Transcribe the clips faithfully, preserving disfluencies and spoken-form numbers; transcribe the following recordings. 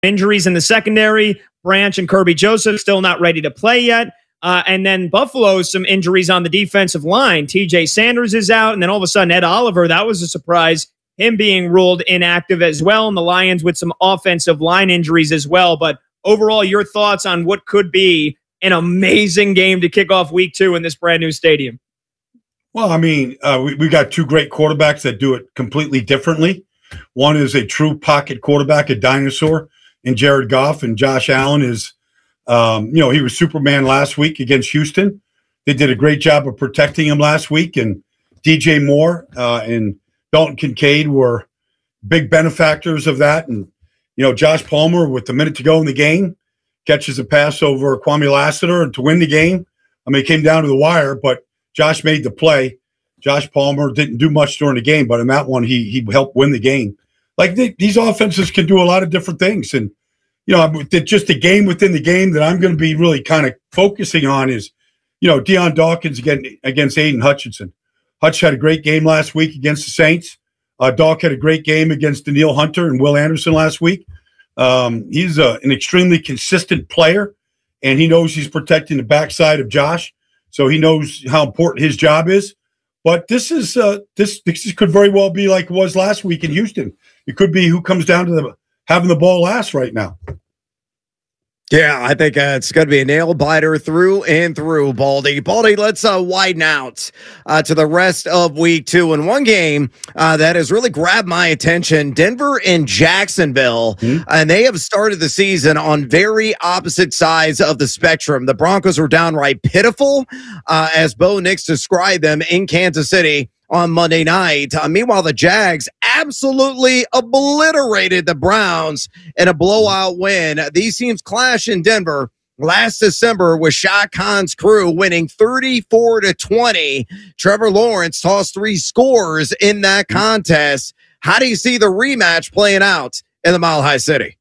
injuries in the secondary. Branch and Kirby Joseph still not ready to play yet. Uh, and then Buffalo, some injuries on the defensive line. T J Sanders is out. And then all of a sudden, Ed Oliver, that was a surprise, him being ruled inactive as well. And the Lions with some offensive line injuries as well. But overall, your thoughts on what could be an amazing game to kick off week two in this brand new stadium? Well, I mean, uh, we, we got two great quarterbacks that do it completely differently. One is a true pocket quarterback, a dinosaur, in Jared Goff, and Josh Allen is, um, you know, he was Superman last week against Houston. They did a great job of protecting him last week, and D J Moore uh, and Dalton Kincaid were big benefactors of that. And, you know, Josh Palmer, with a minute to go in the game, catches a pass over Kwame Lassiter to win the game. I mean, it came down to the wire, but Josh made the play. Josh Palmer didn't do much during the game, but in that one, he he helped win the game. Like, they, these offenses can do a lot of different things. And, you know, just a game within the game that I'm going to be really kind of focusing on is, you know, Deion Dawkins against, against Aiden Hutchinson. Hutch had a great game last week against the Saints. Uh, Dawk had a great game against Danielle Hunter and Will Anderson last week. Um, he's a, an extremely consistent player, and he knows he's protecting the backside of Josh. So he knows how important his job is. But this is uh, this this could very well be like it was last week in Houston. It could be who comes down to the having the ball last right now. Yeah, I think uh, it's going to be a nail biter through and through, Baldy. Baldy, let's uh, widen out uh, to the rest of week two. And one game uh, that has really grabbed my attention, Denver and Jacksonville. Mm-hmm. And they have started the season on very opposite sides of the spectrum. The Broncos were downright pitiful, uh, as Bo Nix described them in Kansas City on Monday night. Uh, meanwhile, the Jags absolutely obliterated the Browns in a blowout win. These teams clash in Denver last December with Shad Khan's crew winning thirty-four to twenty. Trevor Lawrence tossed three scores in that contest. How do you see the rematch playing out in the Mile High City?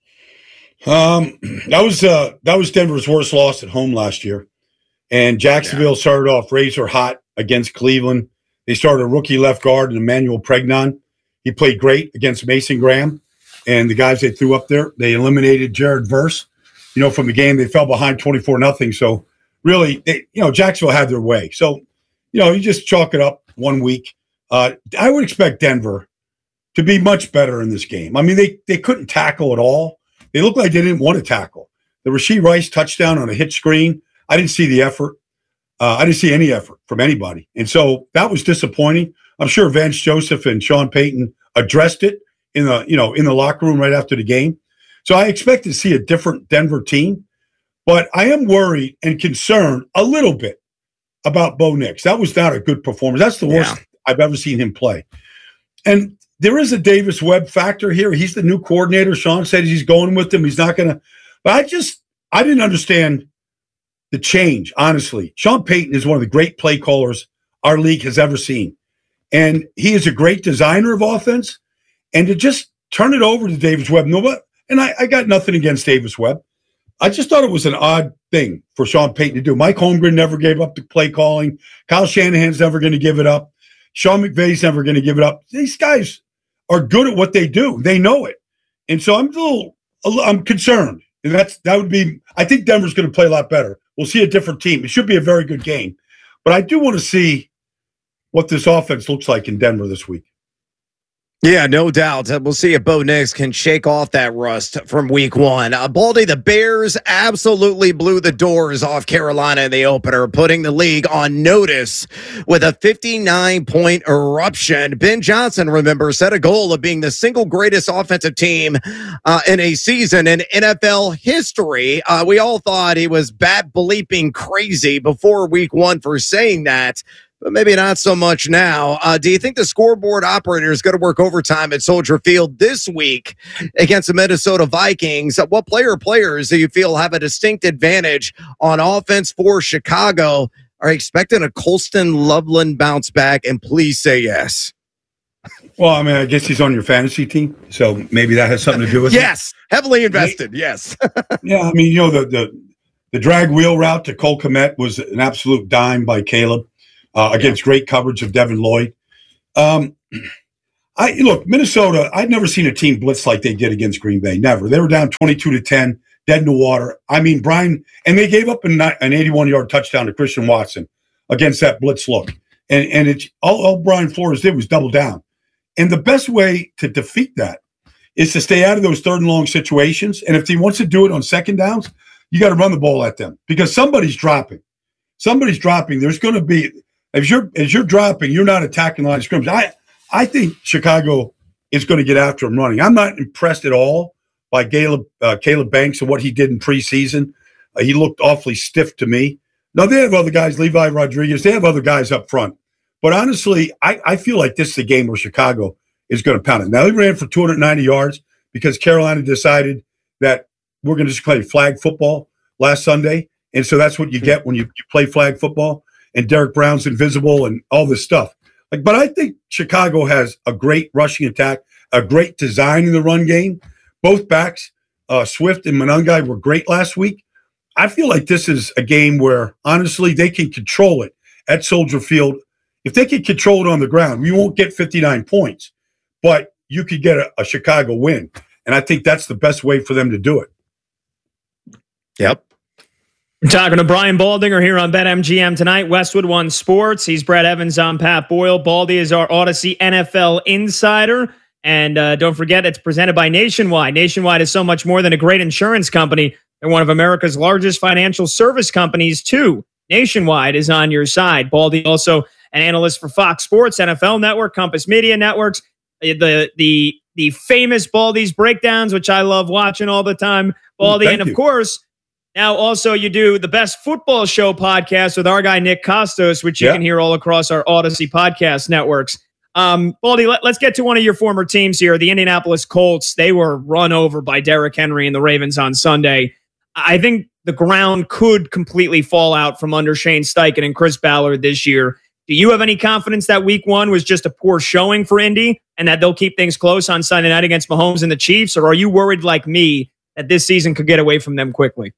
Um, that was uh, that was Denver's worst loss at home last year. And Jacksonville yeah. started off razor hot against Cleveland. They started a rookie left guard, Emmanuel Pregnon. He played great against Mason Graham. And the guys they threw up there, they eliminated Jared Verse. You know, from the game, they fell behind twenty-four nothing. So, really, they, you know, Jacksonville had their way. So, you know, you just chalk it up one week. Uh, I would expect Denver to be much better in this game. I mean, they, they couldn't tackle at all. They looked like they didn't want to tackle. The Rashee Rice touchdown on a hit screen, I didn't see the effort. Uh, I didn't see any effort from anybody. And so that was disappointing. I'm sure Vance Joseph and Sean Payton addressed it in the, you know, in the locker room right after the game. So I expect to see a different Denver team, but I am worried and concerned a little bit about Bo Nix. That was not a good performance. That's the worst yeah. I've ever seen him play. And there is a Davis Webb factor here. He's the new coordinator. Sean said he's going with him. He's not going to, but I just, I didn't understand the change, honestly. Sean Payton is one of the great play callers our league has ever seen. And he is a great designer of offense. And to just turn it over to Davis Webb, no, and I, I got nothing against Davis Webb. I just thought it was an odd thing for Sean Payton to do. Mike Holmgren never gave up the play calling. Kyle Shanahan's never going to give it up. Sean McVay's never going to give it up. These guys are good at what they do. They know it. And so I'm a little, I'm concerned. And that's, that would be, I think Denver's going to play a lot better. We'll see a different team. It should be a very good game. But I do want to see what this offense looks like in Denver this week. Yeah, no doubt. We'll see if Bo Nix can shake off that rust from week one. Uh, Baldy, the Bears absolutely blew the doors off Carolina in the opener, putting the league on notice with a fifty-nine point eruption. Ben Johnson, remember, set a goal of being the single greatest offensive team uh, in a season in N F L history. Uh, we all thought he was bat bleeping crazy before week one for saying that. But maybe not so much now. Uh, do you think the scoreboard operator is going to work overtime at Soldier Field this week against the Minnesota Vikings? What player or players do you feel have a distinct advantage on offense for Chicago? Are you expecting a Colston Loveland bounce back? And please say yes. Well, I mean, I guess he's on your fantasy team, so maybe that has something to do with yes, it. Yes, heavily invested, yes. Yeah, I mean, you know, the, the, the drag wheel route to Cole Kmet was an absolute dime by Caleb. Uh, against great coverage of Devin Lloyd. Um, I look, Minnesota, I'd never seen a team blitz like they did against Green Bay. Never. They were down twenty-two to ten, dead in the water. I mean, Brian, and they gave up an, an eighty-one-yard touchdown to Christian Watson against that blitz look. And and it's all, all Brian Flores did was double down. And the best way to defeat that is to stay out of those third and long situations. And if he wants to do it on second downs, you got to run the ball at them because somebody's dropping. Somebody's dropping. There's going to be as you're as you're dropping, you're not attacking the line of scrimmage. I I think Chicago is going to get after him running. I'm not impressed at all by Caleb, uh, Caleb Banks and what he did in preseason. Uh, he looked awfully stiff to me. Now, they have other guys, Levi Rodriguez. They have other guys up front. But honestly, I, I feel like this is a game where Chicago is going to pound it. Now, he ran for two hundred ninety yards because Carolina decided that we're going to just play flag football last Sunday. And so that's what you get when you, you play flag football. And Derek Brown's invisible and all this stuff. Like, but I think Chicago has a great rushing attack, a great design in the run game. Both backs, uh, Swift and Monangai, were great last week. I feel like this is a game where, honestly, they can control it at Soldier Field. If they can control it on the ground, we won't get fifty-nine points, but you could get a, a Chicago win. And I think that's the best way for them to do it. Yep. We're talking to Brian Baldinger here on BetMGM tonight. Westwood One Sports. He's Brett Evans. I'm Pat Boyle. Baldy is our Odyssey N F L insider. And uh, don't forget, it's presented by Nationwide. Nationwide is so much more than a great insurance company. They're one of America's largest financial service companies, too. Nationwide is on your side. Baldy also an analyst for Fox Sports, N F L Network, Compass Media Networks. The, the, the famous Baldy's breakdowns, which I love watching all the time. Baldy, Ooh, and of you. course... Now, also, you do the Best Football Show podcast with our guy, Nick Costos, which you yeah. can hear all across our Odyssey podcast networks. Um, Baldy, let, let's get to one of your former teams here, the Indianapolis Colts. They were run over by Derrick Henry and the Ravens on Sunday. I think the ground could completely fall out from under Shane Steichen and Chris Ballard this year. Do you have any confidence that week one was just a poor showing for Indy and that they'll keep things close on Sunday night against Mahomes and the Chiefs? Or are you worried like me that this season could get away from them quickly?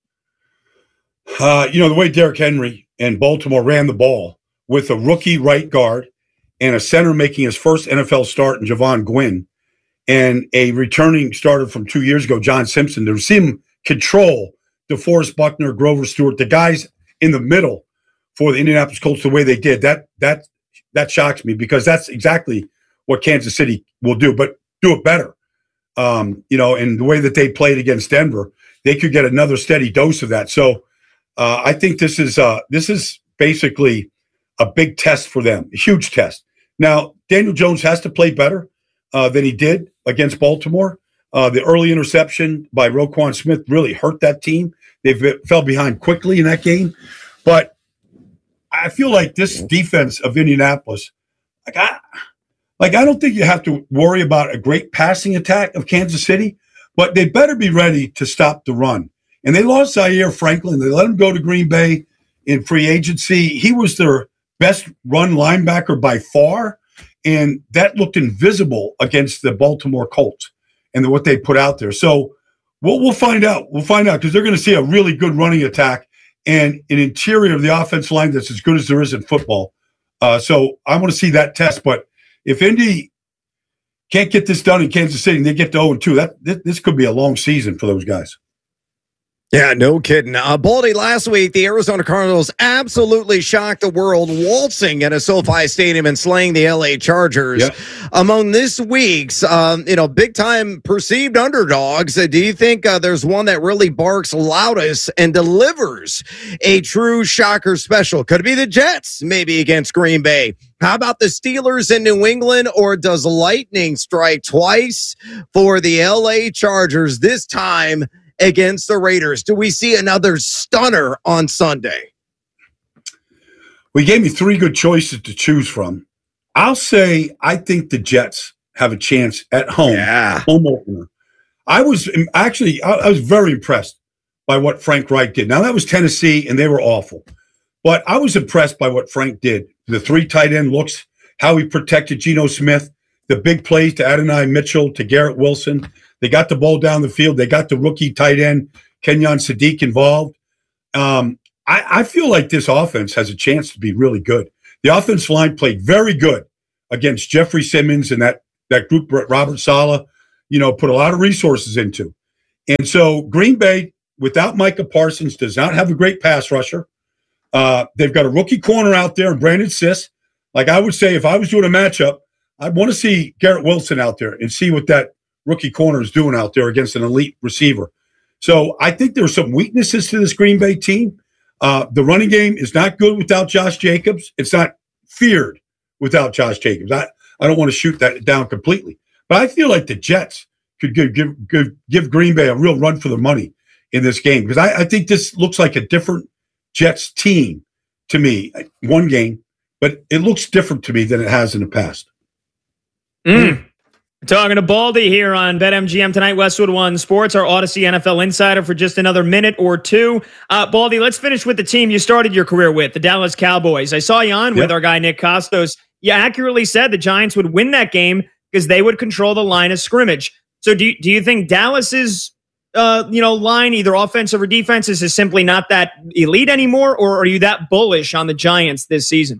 Uh, you know, the way Derrick Henry and Baltimore ran the ball with a rookie right guard and a center making his first N F L start in Javon Gwynn and a returning starter from two years ago, John Simpson, to see him control DeForest Buckner, Grover Stewart, the guys in the middle for the Indianapolis Colts the way they did, that that that shocks me because that's exactly what Kansas City will do, but do it better. Um, you know, and the way that they played against Denver, they could get another steady dose of that. So Uh, I think this is uh, this is basically a big test for them, a huge test. Now, Daniel Jones has to play better uh, than he did against Baltimore. Uh, the early interception by Roquan Smith really hurt that team. They fell behind quickly in that game. But I feel like this defense of Indianapolis, like I, like I don't think you have to worry about a great passing attack of Kansas City, but they better be ready to stop the run. And they lost Zaire Franklin. They let him go to Green Bay in free agency. He was their best run linebacker by far, and that looked invisible against the Baltimore Colts and what they put out there. So we'll, we'll find out. We'll find out because they're going to see a really good running attack and an interior of the offensive line that's as good as there is in football. Uh, so I want to see that test. But if Indy can't get this done in Kansas City and they get to oh and two, that this, this could be a long season for those guys. Yeah, no kidding. Uh, Baldy, last week, the Arizona Cardinals absolutely shocked the world, waltzing at a SoFi Stadium and slaying the L A Chargers. Yep. Among this week's, um, you know, big-time perceived underdogs, uh, do you think uh, there's one that really barks loudest and delivers a true shocker special? Could it be the Jets, maybe against Green Bay? How about the Steelers in New England, or does lightning strike twice for the L A Chargers, this time against the Raiders? Do we see another stunner on Sunday? We gave me three good choices to choose from. I'll say I think the Jets have a chance at home. Yeah. Home opener. I was actually, I, I was very impressed by what Frank Reich did. Now, that was Tennessee, and they were awful. But I was impressed by what Frank did. The three tight end looks, how he protected Geno Smith, the big plays to Adonai Mitchell, to Garrett Wilson. They got the ball down the field. They got the rookie tight end, Kenyon Sadiq, involved. Um, I, I feel like this offense has a chance to be really good. The offensive line played very good against Jeffrey Simmons and that that group Robert Saleh, you know, put a lot of resources into. And so Green Bay, without Micah Parsons, does not have a great pass rusher. Uh, they've got a rookie corner out there, Brandon Siss. Like I would say, if I was doing a matchup, I'd want to see Garrett Wilson out there and see what that rookie corner is doing out there against an elite receiver. So I think there's some weaknesses to this Green Bay team. Uh, the running game is not good without Josh Jacobs. It's not feared without Josh Jacobs. I, I don't want to shoot that down completely. But I feel like the Jets could give, give, give, give Green Bay a real run for their money in this game, because I, I think this looks like a different Jets team to me. One game, but it looks different to me than it has in the past. Mm. Talking to Baldy here on BetMGM tonight, Westwood One Sports, our Odyssey N F L insider for just another minute or two. Uh, Baldy, let's finish with the team you started your career with, the Dallas Cowboys. I saw you on yep. with our guy Nick Costos. You accurately said the Giants would win that game because they would control the line of scrimmage. So do you, do you think Dallas's uh, you know line, either offensive or defenses, is simply not that elite anymore, or are you that bullish on the Giants this season?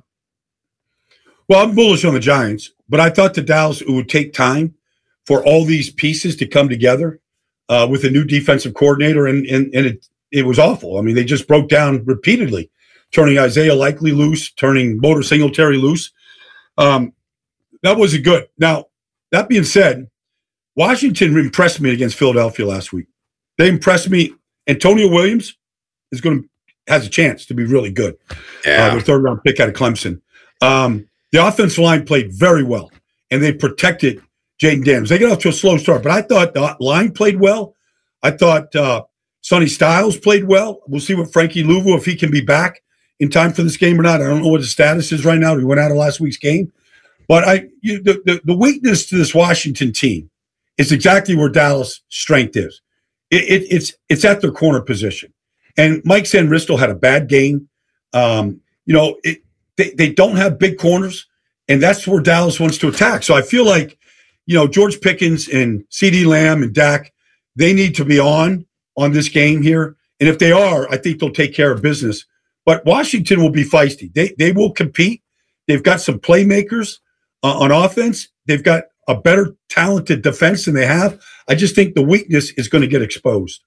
Well, I'm bullish on the Giants, but I thought the Dallas it would take time for all these pieces to come together uh, with a new defensive coordinator, and and, and it, it was awful. I mean, they just broke down repeatedly, turning Isaiah Likely loose, turning Motor Singletary loose. Um, that wasn't good. Now, that being said, Washington impressed me against Philadelphia last week. They impressed me. Antonio Williams is going to has a chance to be really good. Yeah. Uh, their third round pick out of Clemson. Um, the offensive line played very well, and they protected Jaden Daniels. They got off to a slow start, but I thought the line played well. I thought uh, Sonny Styles played well. We'll see what Frankie Louvu, if he can be back in time for this game or not. I don't know what his status is right now. He went out of last week's game. But I, you, the, the, the weakness to this Washington team is exactly where Dallas' strength is. It, it, it's it's at their corner position. And Mike Sanristo had a bad game. Um, you know, it, they, they don't have big corners, and that's where Dallas wants to attack. So I feel like, you know, George Pickens and CeeDee Lamb and Dak, they need to be on on this game here. And if they are, I think they'll take care of business. But Washington will be feisty. They they will compete. They've got some playmakers uh, on offense. They've got a better talented defense than they have. I just think the weakness is going to get exposed.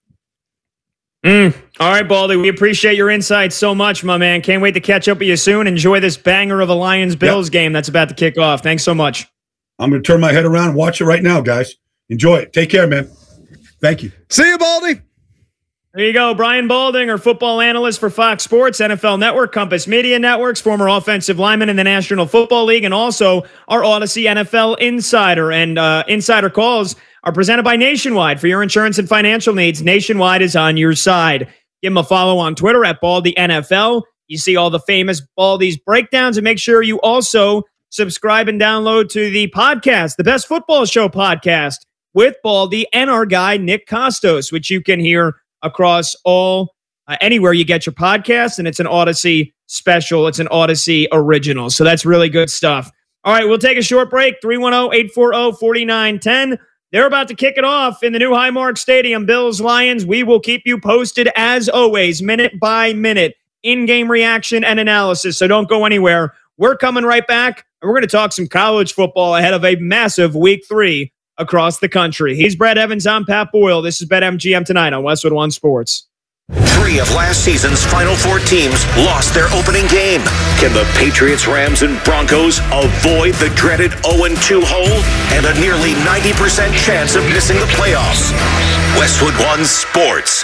Mm. All right, Baldy, we appreciate your insights so much, my man. Can't wait to catch up with you soon. Enjoy this banger of a Lions-Bills yep. game that's about to kick off. Thanks so much. I'm going to turn my head around and watch it right now, guys. Enjoy it. Take care, man. Thank you. See you, Baldy. There you go. Brian Baldinger, football analyst for Fox Sports, N F L Network, Compass Media Networks, former offensive lineman in the National Football League, and also our Odyssey N F L insider. And uh, insider calls are presented by Nationwide. For your insurance and financial needs, Nationwide is on your side. Give him a follow on Twitter at Baldy N F L. You see all the famous Baldy's breakdowns, and make sure you also subscribe and download to the podcast, the Best Football Show podcast with Baldy and our guy, Nick Costos, which you can hear across all, uh, anywhere you get your podcasts, and it's an Odyssey special. It's an Odyssey original. So that's really good stuff. All right, we'll take a short break. three one zero, eight four zero, four nine one zero. They're about to kick it off in the new Highmark Stadium. Bills, Lions. We will keep you posted as always, minute by minute, in-game reaction and analysis. So don't go anywhere. We're coming right back, and we're going to talk some college football ahead of a massive week three across the country. He's Brad Evans. I'm Pat Boyle. This is BetMGM tonight on Westwood One Sports. Three of last season's Final Four teams lost their opening game. Can the Patriots, Rams, and Broncos avoid the dreaded oh and two hole and a nearly ninety percent chance of missing the playoffs? Westwood One Sports.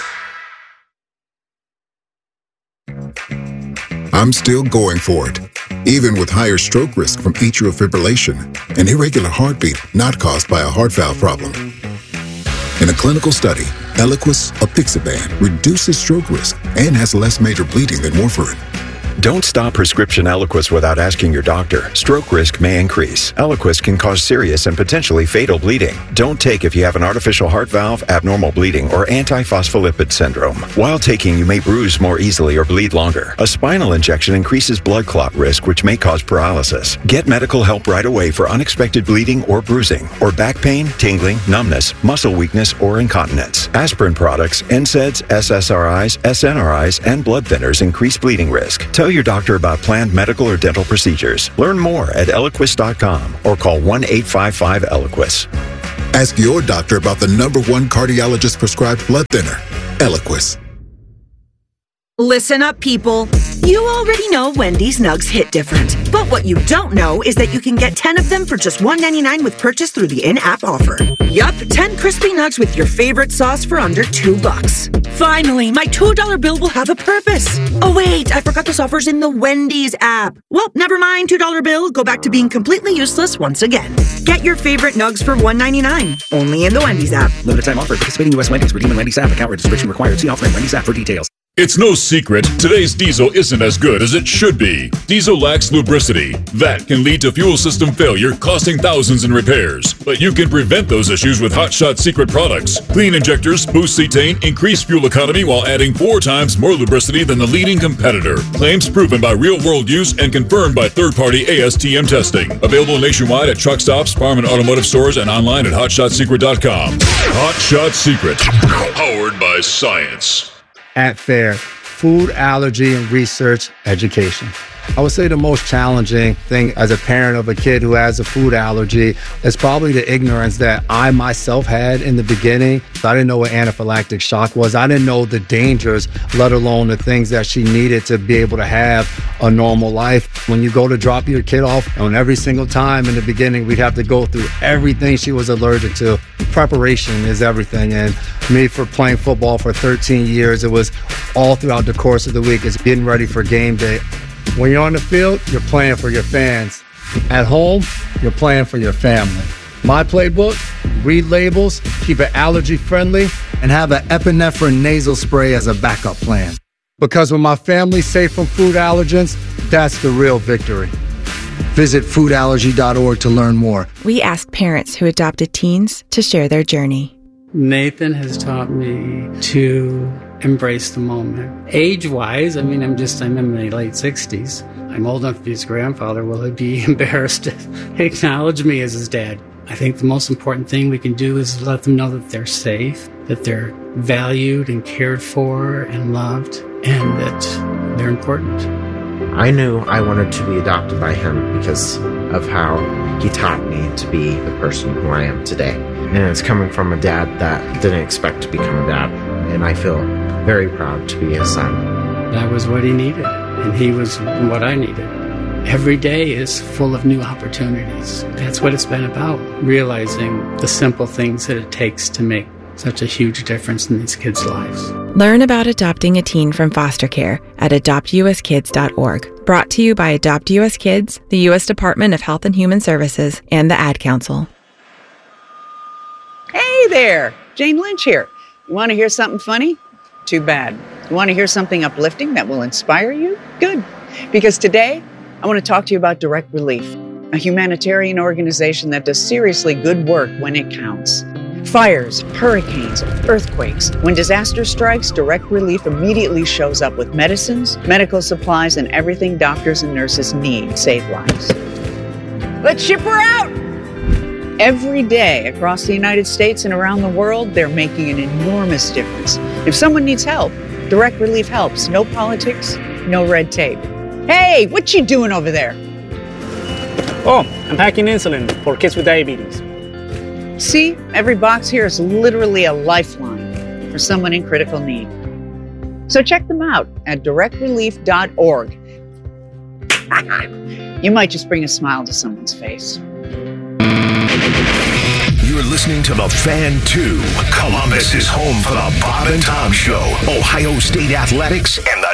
I'm still going for it, even with higher stroke risk from atrial fibrillation, an irregular heartbeat not caused by a heart valve problem. In a clinical study, Eliquis apixaban reduces stroke risk and has less major bleeding than warfarin. Don't stop prescription Eliquis without asking your doctor. Stroke risk may increase. Eliquis can cause serious and potentially fatal bleeding. Don't take if you have an artificial heart valve, abnormal bleeding, or antiphospholipid syndrome. While taking, you may bruise more easily or bleed longer. A spinal injection increases blood clot risk, which may cause paralysis. Get medical help right away for unexpected bleeding or bruising, or back pain, tingling, numbness, muscle weakness, or incontinence. Aspirin products, N SAIDs, S S R Is, S N R Is, and blood thinners increase bleeding risk. Tell Tell your doctor about planned medical or dental procedures. Learn more at Eliquis dot com or call one eight five five Eliquis. Ask your doctor about the number one cardiologist prescribed blood thinner, Eliquis. Listen up, people. You already know Wendy's Nugs hit different. But what you don't know is that you can get ten of them for just one ninety-nine with purchase through the in-app offer. Yup, ten crispy nugs with your favorite sauce for under two bucks. Finally, my two dollar bill will have a purpose. Oh wait, I forgot this offer's in the Wendy's app. Well, never mind, two dollar bill, go back to being completely useless once again. Get your favorite nugs for one ninety-nine, only in the Wendy's app. Limited time offer. Participating U S Wendy's. Redeem in Wendy's app. Account registration required. See offer in Wendy's app for details. It's no secret, today's diesel isn't as good as it should be. Diesel lacks lubricity. That can lead to fuel system failure, costing thousands in repairs. But you can prevent those issues with Hot Shot Secret products. Clean injectors, boost cetane, increase fuel economy while adding four times more lubricity than the leading competitor. Claims proven by real-world use and confirmed by third-party A S T M testing. Available nationwide at truck stops, farm and automotive stores, and online at hot shot secret dot com. Hot Shot Secret, powered by science. At FAIR, Food Allergy and Research Education. I would say the most challenging thing as a parent of a kid who has a food allergy is probably the ignorance that I myself had in the beginning. I didn't know what anaphylactic shock was. I didn't know the dangers, let alone the things that she needed to be able to have a normal life. When you go to drop your kid off, and every single time in the beginning, we'd have to go through everything she was allergic to. Preparation is everything. And me, for playing football for thirteen years, it was all throughout the course of the week. It's getting ready for game day. When you're on the field, you're playing for your fans. At home, you're playing for your family. My playbook, read labels, keep it allergy friendly, and have an epinephrine nasal spray as a backup plan. Because when my family's safe from food allergens, that's the real victory. Visit food allergy dot org to learn more. We asked parents who adopted teens to share their journey. Nathan has taught me to embrace the moment. Age-wise, I mean, I'm just, I'm in my late sixties. I'm old enough to be his grandfather. Will he be embarrassed to acknowledge me as his dad? I think the most important thing we can do is let them know that they're safe, that they're valued and cared for and loved, and that they're important. I knew I wanted to be adopted by him because of how he taught me to be the person who I am today. And it's coming from a dad that didn't expect to become a dad. And I feel very proud to be his son. That was what he needed, and he was what I needed. Every day is full of new opportunities. That's what it's been about, realizing the simple things that it takes to make such a huge difference in these kids' lives. Learn about adopting a teen from foster care at adopt u s kids dot org. Brought to you by Adopt U S Kids, the U S Department of Health and Human Services, and the Ad Council. Hey there, Jane Lynch here. You want to hear something funny? Too bad. You want to hear something uplifting that will inspire you? Good. Because today, I want to talk to you about Direct Relief, a humanitarian organization that does seriously good work when it counts. Fires, hurricanes, earthquakes. When disaster strikes, Direct Relief immediately shows up with medicines, medical supplies, and everything doctors and nurses need to save lives. Let's ship her out! Every day across the United States and around the world, they're making an enormous difference. If someone needs help, Direct Relief helps. No politics, no red tape. Hey, what you doing over there? Oh, I'm packing insulin for kids with diabetes. See, every box here is literally a lifeline for someone in critical need. So check them out at direct relief dot org. You might just bring a smile to someone's face. You're listening to The Fan two. Columbus is home for the Bob and Tom Show, Ohio State Athletics, and the